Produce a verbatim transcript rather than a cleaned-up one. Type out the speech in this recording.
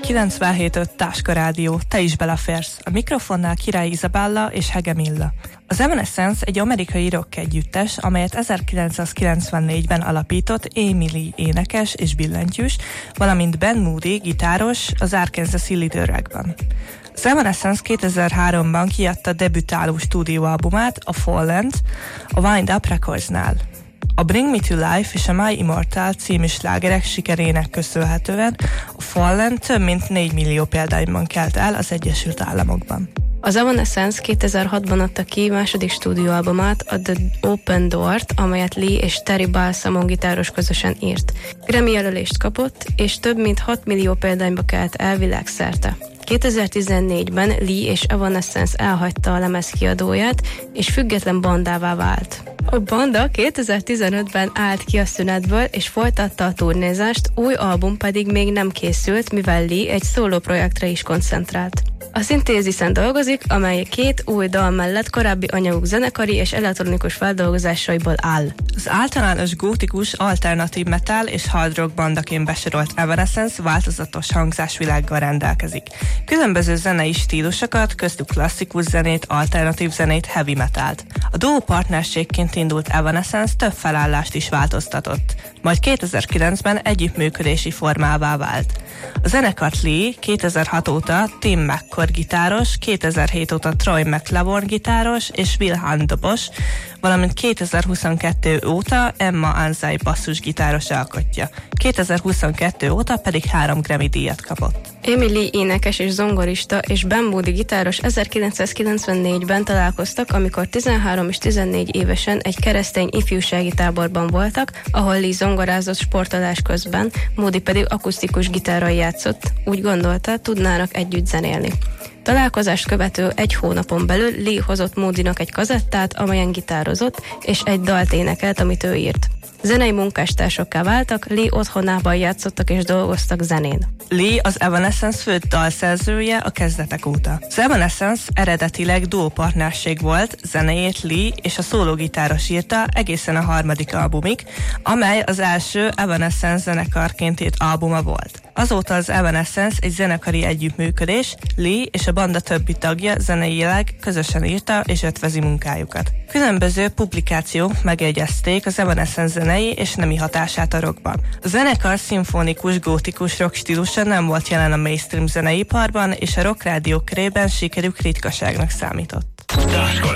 kilencvenhét öt Táska Rádió, te is beleférsz. A mikrofonnál Király Izabella és Hege Milla. Az Evanescence egy amerikai rock együttes, amelyet ezerkilencszázkilencvennégyben alapított Emily énekes és billentyűs, valamint Ben Moody gitáros az Arkansas-i Little Rockban. Az Evanescence kétezer-háromban kiadta debütáló stúdióalbumát, a Fallen-t, a Wind Up Recordsnál. A Bring Me to Life és a My Immortal című slágerek sikerének köszönhetően a Fallen több mint négy millió példányban kelt el az Egyesült Államokban. Az Evanescence kétezer-hatban adta ki második stúdióalbumát, a The Open Door-t, amelyet Lee és Terry Balsamo gitáros közösen írt. Grammy jelölést kapott, és több mint hat millió példányba kelt el világszerte. kétezer-tizennégyben Lee és Evanescence elhagyta a lemezkiadóját, és független bandává vált. A banda kétezer-tizenötben állt ki a szünetből, és folytatta a turnézást, új album pedig még nem készült, mivel Lee egy szóló projektre is koncentrált. A Synthesisen dolgozik, amely két új dal mellett korábbi anyaguk zenekari és elektronikus feldolgozásaiból áll. Az általános gótikus, alternatív metal és hard rock bandaként besorolt Evanescence változatos hangzásvilággal rendelkezik. Különböző zenei stílusokat, köztük klasszikus zenét, alternatív zenét, heavy metalt. A duó partnerségként indult Evanescence több felállást is változtatott, majd kétezer-kilencben együttműködési formává vált. A zenekart Lee kétezer-hat óta Tim McCord gitáros, kétezer-hét óta Troy McLavon gitáros és Will Hunt dobos, valamint kétezer-huszonkettő óta Emma Anzai basszusgitáros alkotja. kétezer-huszonkettő óta pedig három Grammy díjat kapott. Emily énekes és zongorista és Ben Moody gitáros ezerkilencszázkilencvennégyben találkoztak, amikor tizenhárom és tizennégy évesen egy keresztény ifjúsági táborban voltak, ahol Lee zongorázott sportolás közben, Moody pedig akusztikus gitárral játszott, úgy gondolta, tudnának együtt zenélni. Találkozást követő egy hónapon belül Lee hozott Moodynak egy kazettát, amelyen gitározott, és egy dalt énekelt, amit ő írt. Zenei munkástársakká váltak, Lee otthonában játszottak és dolgoztak zenén. Lee az Evanescence fő dalszerzője a kezdetek óta. Az Evanescence eredetileg duópartnerség volt, zenéjét Lee és a szólógitáros írta egészen a harmadik albumig, amely az első Evanescence zenekarként írt albuma volt. Azóta az Evanescence egy zenekari együttműködés, Lee és a banda többi tagja zeneileg közösen írta és ötvezi munkájukat. Különböző publikációk megjegyezték az Evanescence zenei és nemi hatását a rockban. A zenekar szimfonikus, gótikus rock stílusa nem volt jelen a mainstream zeneiparban, és a rock rádiók körében sikerük ritkaságnak számított.